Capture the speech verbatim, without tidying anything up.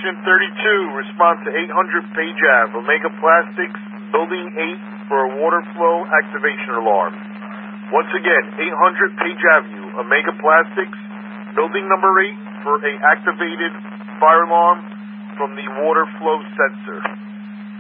Station thirty-two, respond to eight hundred Page Ave, Omega Plastics, Building eight for a water flow activation alarm. Once again, eight hundred Page Avenue, Omega Plastics, Building number eight for a activated fire alarm from the water flow sensor.